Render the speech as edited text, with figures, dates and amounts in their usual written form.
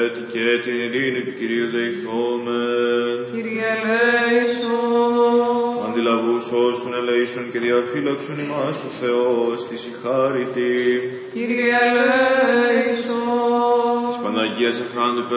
έτη και την ειρήνη του Κυρίου δεηθόμεν. Κύριε ελέησον. Αντιλαβούς όσων ελέησον και διαφύλαξον ημάς ο Θεός της η χάριτη. Κύριε ελέησον. Της Παναγίας Αχράντου